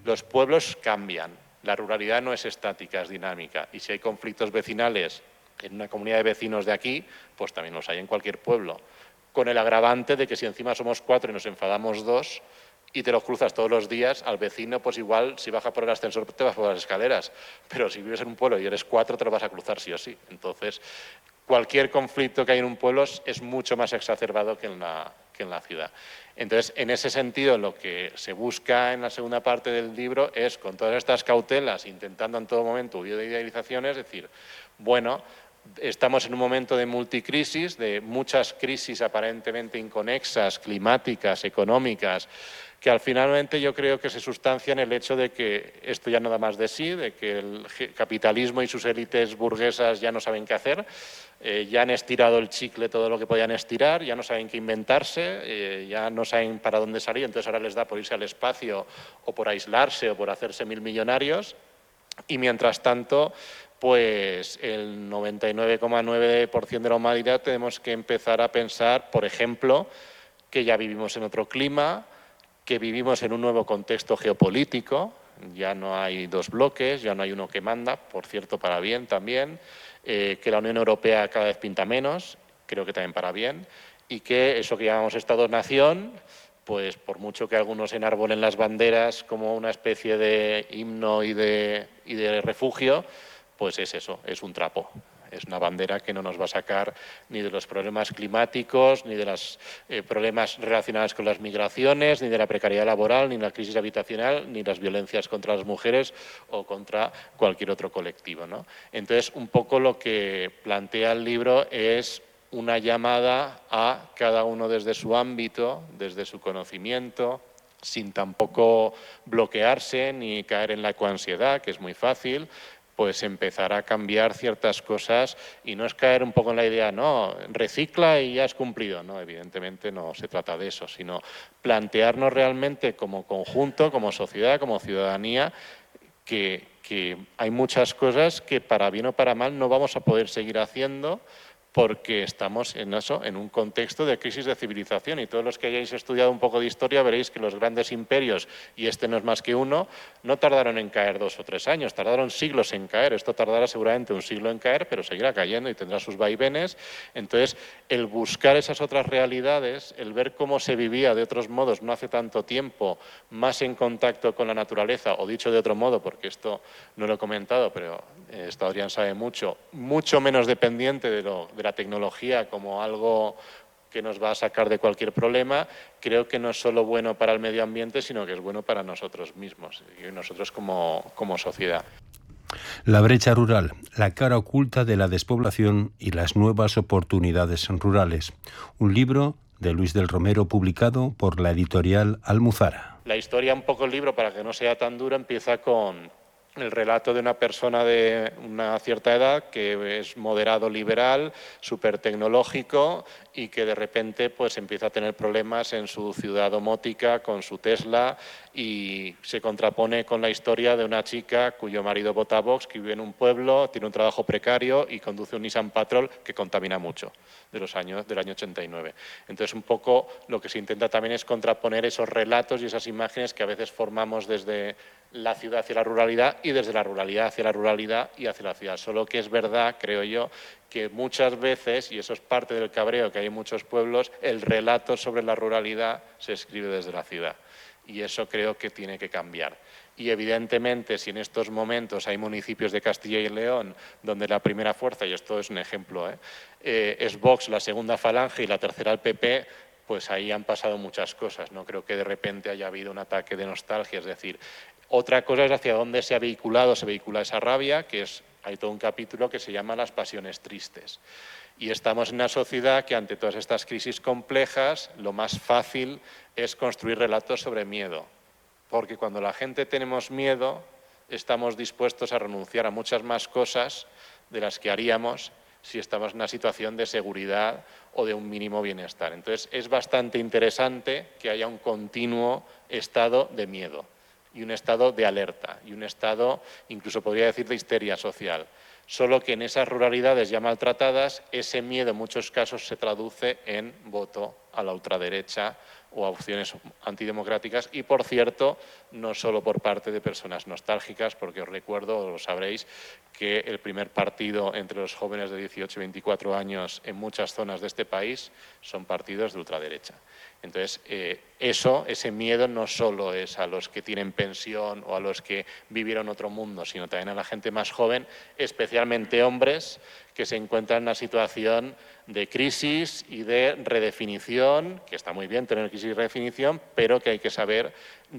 Los pueblos cambian, la ruralidad no es estática, es dinámica, y si hay conflictos vecinales en una comunidad de vecinos de aquí, pues también los hay en cualquier pueblo, con el agravante de que si encima somos 4 y nos enfadamos 2 y te los cruzas todos los días, al vecino pues igual si baja por el ascensor te vas por las escaleras, pero si vives en un pueblo y eres 4 te lo vas a cruzar sí o sí. Entonces, cualquier conflicto que hay en un pueblo es mucho más exacerbado que en la ciudad. Entonces, en ese sentido, lo que se busca en la segunda parte del libro es, con todas estas cautelas, intentando en todo momento huir de idealizaciones, decir, bueno, estamos en un momento de multicrisis, de muchas crisis aparentemente inconexas, climáticas, económicas, que al finalmente yo creo que se sustancian en el hecho de que esto ya no da más de sí, de que el capitalismo y sus élites burguesas ya no saben qué hacer, ya han estirado el chicle todo lo que podían estirar, ya no saben qué inventarse, ya no saben para dónde salir, entonces ahora les da por irse al espacio o por aislarse o por hacerse millonarios. Y mientras tanto, pues el 99,9% de la humanidad tenemos que empezar a pensar, por ejemplo, que ya vivimos en otro clima, que vivimos en un nuevo contexto geopolítico, ya no hay 2 bloques, ya no hay uno que manda, por cierto, para bien también, que la Unión Europea cada vez pinta menos, creo que también para bien, y que eso que llamamos Estado-nación, pues por mucho que algunos enarbolen las banderas como una especie de himno y de refugio, pues es eso, es un trapo. Es una bandera que no nos va a sacar ni de los problemas climáticos, ni de los problemas relacionados con las migraciones, ni de la precariedad laboral, ni la crisis habitacional, ni las violencias contra las mujeres o contra cualquier otro colectivo, ¿no? Entonces, un poco lo que plantea el libro es una llamada a cada uno desde su ámbito, desde su conocimiento, sin tampoco bloquearse ni caer en la ecoansiedad, que es muy fácil, pues empezar a cambiar ciertas cosas y no es caer un poco en la idea, no, recicla y ya has cumplido. No, evidentemente no se trata de eso, sino plantearnos realmente como conjunto, como sociedad, como ciudadanía, que hay muchas cosas que para bien o para mal no vamos a poder seguir haciendo porque estamos en eso, en un contexto de crisis de civilización y todos los que hayáis estudiado un poco de historia veréis que los grandes imperios, y este no es más que uno, no tardaron en caer 2 o 3 años, tardaron siglos en caer. Esto tardará seguramente un siglo en caer, pero seguirá cayendo y tendrá sus vaivenes. Entonces, el buscar esas otras realidades, el ver cómo se vivía de otros modos no hace tanto tiempo, más en contacto con la naturaleza, o dicho de otro modo, porque esto no lo he comentado, pero esto Adrián sabe mucho menos dependiente de la tecnología como algo que nos va a sacar de cualquier problema, creo que no es solo bueno para el medio ambiente, sino que es bueno para nosotros mismos y nosotros como sociedad. La brecha rural, la cara oculta de la despoblación y las nuevas oportunidades rurales. Un libro de Luis del Romero publicado por la editorial Almuzara. La historia, un poco el libro, para que no sea tan duro, empieza con el relato de una persona de una cierta edad que es moderado liberal, súper tecnológico y que de repente pues empieza a tener problemas en su ciudad domótica con su Tesla y se contrapone con la historia de una chica cuyo marido vota a Vox, que vive en un pueblo, tiene un trabajo precario y conduce un Nissan Patrol que contamina mucho del año 89. Entonces, un poco lo que se intenta también es contraponer esos relatos y esas imágenes que a veces formamos desde la ciudad hacia la ruralidad y desde la ruralidad hacia la ruralidad y hacia la ciudad. Solo que es verdad, creo yo, que muchas veces, y eso es parte del cabreo que hay en muchos pueblos, el relato sobre la ruralidad se escribe desde la ciudad. Y eso creo que tiene que cambiar. Y evidentemente, si en estos momentos hay municipios de Castilla y León donde la primera fuerza, y esto es un ejemplo, es Vox, la segunda falange y la tercera el PP, pues ahí han pasado muchas cosas. No creo que de repente haya habido un ataque de nostalgia. Es decir, otra cosa es hacia dónde se vehicula esa rabia, que hay todo un capítulo que se llama Las pasiones tristes. Y estamos en una sociedad que ante todas estas crisis complejas, lo más fácil es construir relatos sobre miedo. Porque cuando la gente tenemos miedo, estamos dispuestos a renunciar a muchas más cosas de las que haríamos si estamos en una situación de seguridad o de un mínimo bienestar. Entonces, es bastante interesante que haya un continuo estado de miedo y un estado de alerta y un estado, incluso podría decir, de histeria social. Solo que en esas ruralidades ya maltratadas, ese miedo en muchos casos se traduce en voto a la ultraderecha o a opciones antidemocráticas y, por cierto, no solo por parte de personas nostálgicas, porque os recuerdo, lo sabréis, que el primer partido entre los jóvenes de 18 y 24 años en muchas zonas de este país son partidos de ultraderecha. Entonces, ese miedo no solo es a los que tienen pensión o a los que vivieron otro mundo, sino también a la gente más joven, especialmente hombres que se encuentran en una situación de crisis y de redefinición, que está muy bien tener crisis y redefinición, pero que hay que saber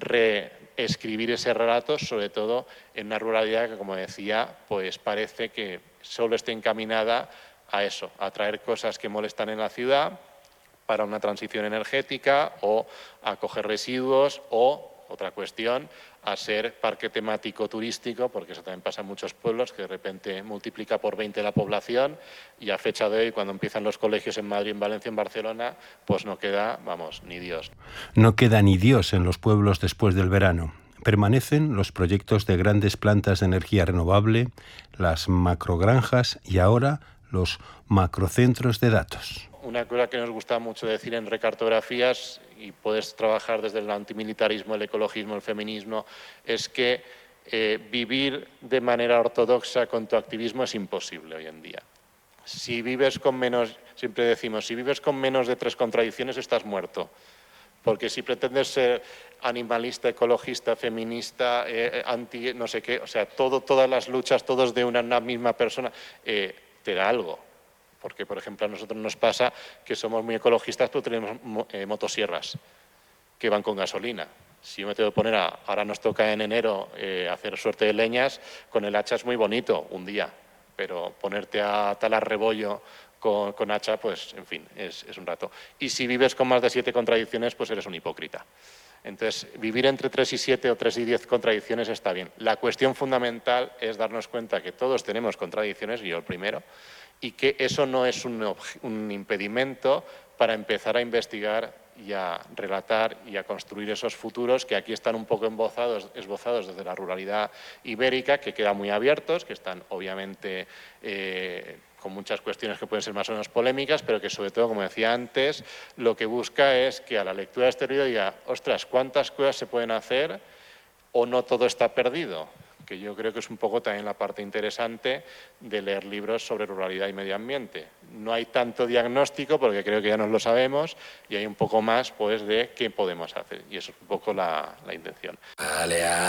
reescribir ese relato, sobre todo en una ruralidad que, como decía, pues parece que solo esté encaminada a eso, a traer cosas que molestan en la ciudad para una transición energética o a coger residuos o, otra cuestión, a ser parque temático turístico, porque eso también pasa en muchos pueblos, que de repente multiplica por 20 la población y a fecha de hoy, cuando empiezan los colegios en Madrid, en Valencia, en Barcelona, pues no queda, vamos, ni Dios. No queda ni Dios en los pueblos después del verano. Permanecen los proyectos de grandes plantas de energía renovable, las macrogranjas y ahora los macrocentros de datos. Una cosa que nos gusta mucho decir en Recartografías, y puedes trabajar desde el antimilitarismo, el ecologismo, el feminismo, es que vivir de manera ortodoxa con tu activismo es imposible hoy en día. Si vives con menos, siempre decimos, si vives con menos de 3 contradicciones estás muerto. Porque si pretendes ser animalista, ecologista, feminista, anti no sé qué, o sea, todas las luchas, todos de una misma persona, te da algo. Porque, por ejemplo, a nosotros nos pasa que somos muy ecologistas, pero tenemos motosierras que van con gasolina. Si yo me tengo que poner ahora nos toca en enero hacer suerte de leñas, con el hacha es muy bonito un día, pero ponerte a talar rebollo con hacha, pues, en fin, es un rato. Y si vives con más de 7 contradicciones, pues eres un hipócrita. Entonces, vivir entre 3 y 7 o 3 y 10 contradicciones está bien. La cuestión fundamental es darnos cuenta que todos tenemos contradicciones, y yo el primero, y que eso no es un impedimento para empezar a investigar y a relatar y a construir esos futuros que aquí están un poco esbozados desde la ruralidad ibérica, que quedan muy abiertos, que están obviamente con muchas cuestiones que pueden ser más o menos polémicas, pero que sobre todo, como decía antes, lo que busca es que a la lectura de este libro diga, ostras, ¿cuántas cosas se pueden hacer o no todo está perdido? Que yo creo que es un poco también la parte interesante de leer libros sobre ruralidad y medio ambiente. No hay tanto diagnóstico, porque creo que ya nos lo sabemos, y hay un poco más pues, de qué podemos hacer. Y eso es un poco la intención.